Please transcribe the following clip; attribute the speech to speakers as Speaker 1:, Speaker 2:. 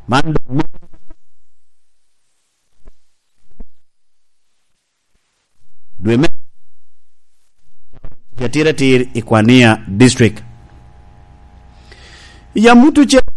Speaker 1: mando dweme Yatira tir Ikwania district ya mtu che